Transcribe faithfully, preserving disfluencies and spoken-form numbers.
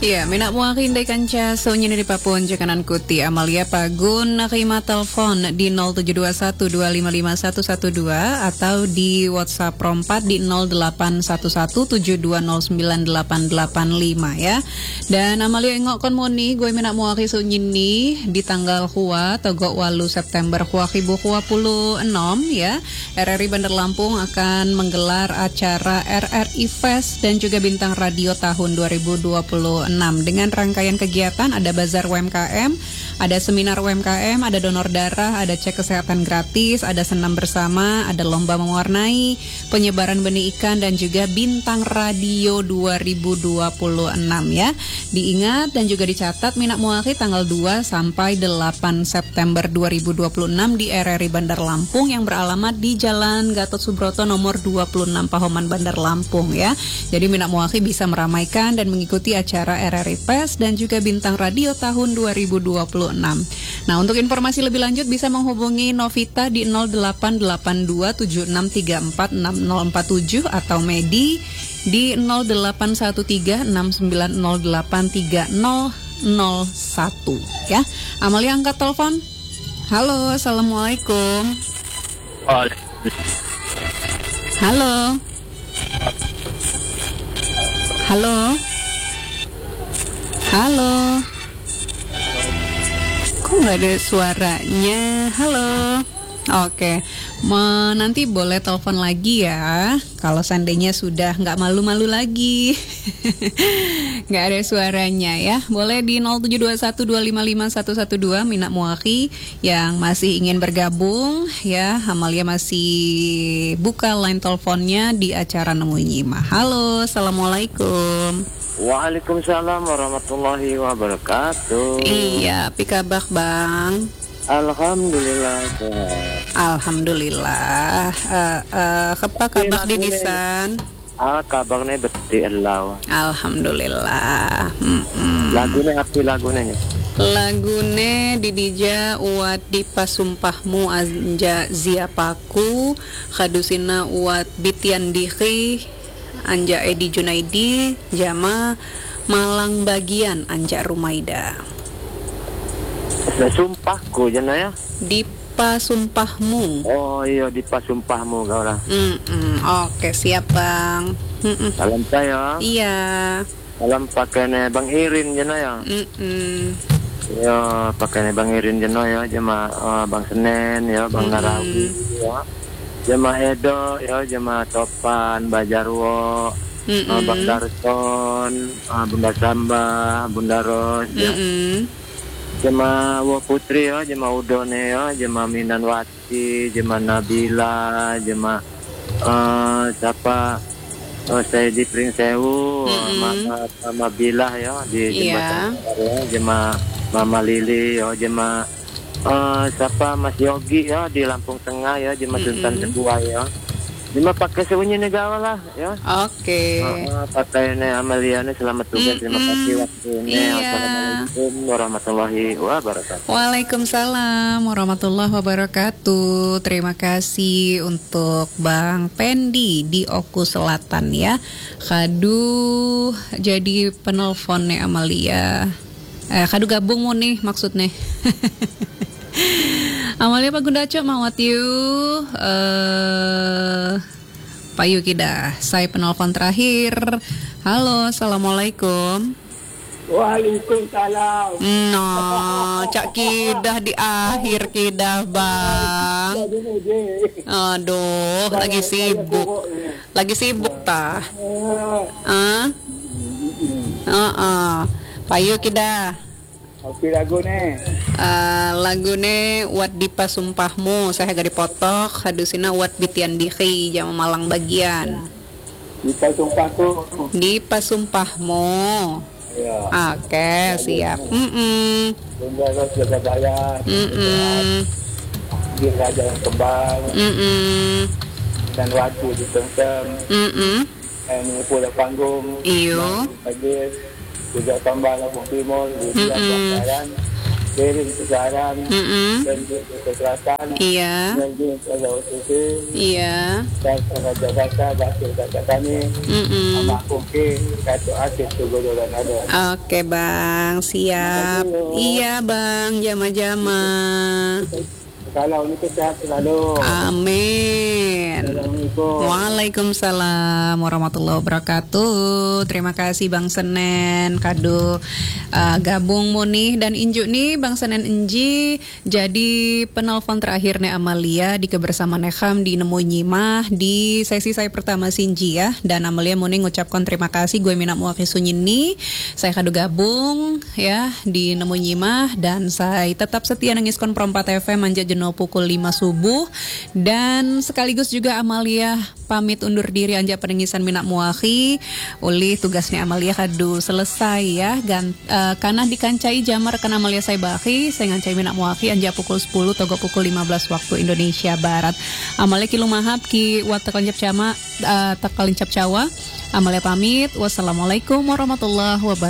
Ya, mina muaki indai kanca sonya dari Papua Jakanan Kuti Amalia Pagun nakima telepon di nol tujuh dua satu dua lima lima satu satu dua atau di WhatsApp rompat di nol delapan satu satu tujuh dua nol sembilan delapan delapan lima ya. Dan Amalia ingok kon moni gue mina muaki sonya ini di tanggal hua togok walu September hua ribu dua puluh enam ya. R R I Bandar Lampung akan menggelar acara R R I Fest dan juga Bintang Radio tahun dua ribu dua puluh enam dengan rangkaian kegiatan ada bazar U M K M, ada seminar U M K M, ada donor darah, ada cek kesehatan gratis, ada senam bersama, ada lomba mewarnai, penyebaran benih ikan dan juga Bintang Radio dua ribu dua puluh enam ya. Diingat dan juga dicatat Minak Muaki tanggal dua sampai delapan September dua ribu dua puluh enam di R R I Bandar Lampung yang beralamat di Jalan Gatot Subroto nomor dua puluh enam Pahoman Bandar Lampung ya. Jadi Minak Muaki bisa meramaikan dan mengikuti acara R R I Fest dan juga Bintang Radio tahun dua ribu dua puluh enam. Nah, untuk informasi lebih lanjut bisa menghubungi Novita di nol delapan delapan dua tujuh enam tiga empat enam nol empat tujuh atau Medi di nol delapan satu tiga enam sembilan nol delapan tiga nol nol satu ya. Amalia angkat telepon. Halo, Assalamualaikum. Halo. Halo. Halo. Kok nggak ada suaranya? Halo. Oke, Ma, nanti boleh telepon lagi ya. Kalau seandainya sudah nggak malu-malu lagi, nggak ada suaranya ya. Boleh di nol tujuh dua satu dua lima lima satu satu dua Minak Muaki yang masih ingin bergabung ya. Amalia masih buka line teleponnya di acara Nemu Nyima. Halo, Assalamualaikum. Waalaikumsalam warahmatullahi wabarakatuh. Iya, pikabak bang. Alhamdulillah sehat. Alhamdulillah. Uh, uh, Kepa kabak di disan. Ah, kabarnya beti Allah. Alhamdulillah. Mm-mm. Lagune api lagune. Lagune didija uat di pasumpahmu anja ziapaku kadusina uat bitian dihi anja Edi Junaidi jama Malang bagian anja Rumaida. Sumpahku jana ya. Di pasumpahmu. Oh iya di pasumpahmu kau lah. Mm-mm. Oke siap bang. Mm-mm. Salam saya. Iya. Salam pakainya Bang Irin jana ya. Mm-mm. Ya pakainya Bang Irin jana ya jama uh, Bang Senen ya Bang mm-hmm. Narawi ya. Jama Edo ya jama Topan Bajarwo. Mm-hmm. uh, Bang Darson, uh, Bunda Samba, Bunda Ros ya. Mm-hmm. Jema Wo Putri ya, jema Udone ya, jema Minanwati, jema Nabila, jema uh, siapa uh, saya di Pringsewu, mm-hmm. Mama Mama Bilah ya di jembatan yeah. ya, jema Mama Lili ya, jema uh, siapa Mas Yogi ya di Lampung Tengah ya, jema mm-hmm. Sultan Kedua ya. Jema pakai sewunya negara lah ya. Oke. Okay. Uh, pakai ne Amalia ne selamat tugas. Mm-hmm. Terima kasih waktunya. Iya. Assalamualaikum warahmatullahi wabarakatuh. Waalaikumsalam warahmatullahi wabarakatuh. Terima kasih untuk Bang Pendi di Oku Selatan ya. Kadu jadi penelponnya Amalia. Eh kadu gabung mu nih maksudnya. Amalia Pak Gundaco mawat yu uh, Pak Yukida. Saya penelpon terakhir. Halo, Assalamualaikum. Waalaikumsalam. No, cak kidah di akhir kidah bang. Aduh, lagi sibuk. Lagi sibuk tah. Ah, ah, ah. Pak Yukida. Oke lagune. Uh, lagune wat di pasumpahmu saya gak dipotok hadusina wat bitian dihi jama Malang bagian. Di pasumpahku. Di pasumpahmu. Ya. Oke okay, siap. Mm-mm. Bunda Ros jaga bayar. Mm-mm. Di Raja Kembang. Mm-mm. Dan waktu di Tengsem. Mm-mm. Ini pula panggung. Iyo. Pagi. Juga tambah Lampung Timur di Bilang Bangkaran kirim sekarang Mm-mm. dan kekerasan Iya. dan juga ususi Iya. dan sama Jakarta Basir kata kami Mm-mm. sama Kuki Katu Atis Tugodolan ada. Oke bang, siap. Iya bang, jama-jama. Kalau ini sehat selalu. Amin. Assalamualaikum. Waalaikumsalam warahmatullahi wabarakatuh. Terima kasih Bang Senen kado uh, gabung Munih dan Inju nih Bang Senen Enji. Jadi penelpon terakhir nih Amalia di kebersamaan Nekham di Nemu Nyimah di sesi saya pertama Sinji ya. Dan Amalia Munih ngucapkan terima kasih. Gue Mina Muaki Sunyini. Saya kado gabung ya di Nemu Nyimah dan saya tetap setia nengiskon perempat F M manja jenuh pukul lima subuh dan sekaligus juga Amalia pamit undur diri anja penengisan Minak Muahi oleh tugasnya Amalia kadu selesai ya gan, uh, karena dikancai jamar karena Amalia saya bahi saya ngancai Minak Muahi anja pukul sepuluh togo pukul lima belas waktu Indonesia Barat. Amalia kilu mahap ki watakalincap cama uh, takalincap cawa Amalia pamit. Wassalamualaikum warahmatullahi wabarakatuh.